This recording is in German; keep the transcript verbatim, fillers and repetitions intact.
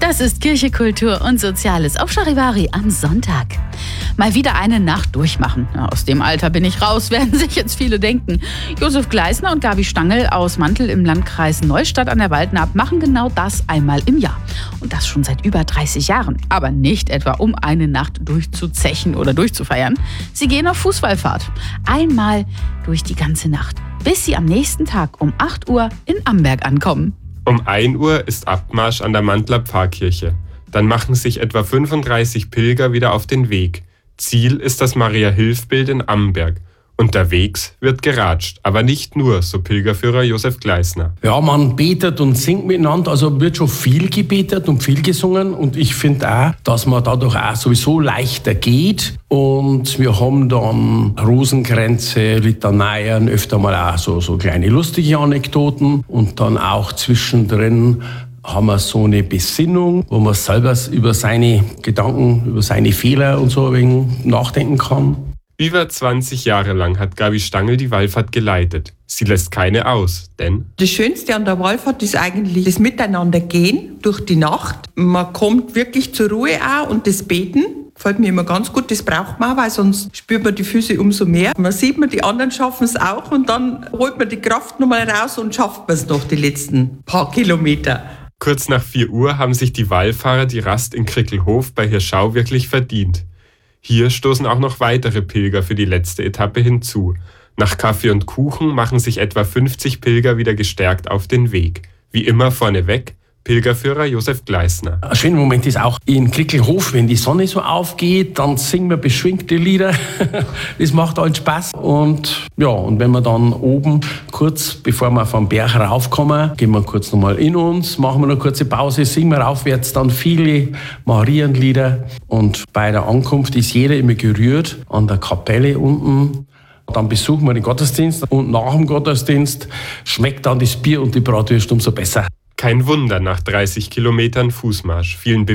Das ist Kirche, Kultur und Soziales auf Charivari am Sonntag. Mal wieder eine Nacht durchmachen. Ja, aus dem Alter bin ich raus, werden sich jetzt viele denken. Josef Gleisner und Gabi Stangl aus Mantel im Landkreis Neustadt an der Waldnaab machen genau das einmal im Jahr. Und das schon seit über dreißig Jahren. Aber nicht etwa, um eine Nacht durchzuzechen oder durchzufeiern. Sie gehen auf Fußballfahrt. Einmal durch die ganze Nacht, bis sie am nächsten Tag um acht Uhr in Amberg ankommen. Um ein Uhr ist Abmarsch an der Mantler Pfarrkirche. Dann machen sich etwa fünfunddreißig Pilger wieder auf den Weg. Ziel ist das Maria-Hilf-Bild in Amberg. Unterwegs wird geratscht, aber nicht nur, so Pilgerführer Josef Gleisner. Ja, man betet und singt miteinander, also wird schon viel gebetet und viel gesungen. Und ich finde auch, dass man dadurch auch sowieso leichter geht. Und wir haben dann Rosenkränze, Litaneien, öfter mal auch so, so kleine lustige Anekdoten. Und dann auch zwischendrin haben wir so eine Besinnung, wo man selber über seine Gedanken, über seine Fehler und so ein wenig nachdenken kann. Über zwanzig Jahre lang hat Gabi Stangl die Wallfahrt geleitet. Sie lässt keine aus, denn das Schönste an der Wallfahrt ist eigentlich das Miteinandergehen durch die Nacht. Man kommt wirklich zur Ruhe auch und das Beten gefällt mir immer ganz gut. Das braucht man auch, weil sonst spürt man die Füße umso mehr. Man sieht, man, die anderen schaffen es auch und dann holt man die Kraft nochmal raus und schafft man es noch die letzten paar Kilometer. Kurz nach vier Uhr haben sich die Wallfahrer die Rast in Krickelhof bei Hirschau wirklich verdient. Hier stoßen auch noch weitere Pilger für die letzte Etappe hinzu. Nach Kaffee und Kuchen machen sich etwa fünfzig Pilger wieder gestärkt auf den Weg. Wie immer vorneweg Pilgerführer Josef Gleisner. Ein schöner Moment ist auch in Krickelhof, wenn die Sonne so aufgeht, dann singen wir beschwingte Lieder. Das macht halt Spaß. Und ja, und wenn wir dann oben, kurz bevor wir vom Berg raufkommen, gehen wir kurz nochmal in uns, machen wir eine kurze Pause, singen wir aufwärts dann viele Marienlieder. Und bei der Ankunft ist jeder immer gerührt an der Kapelle unten. Dann besuchen wir den Gottesdienst und nach dem Gottesdienst schmeckt dann das Bier und die Bratwurst umso besser. Kein Wunder nach dreißig Kilometern Fußmarsch. Vielen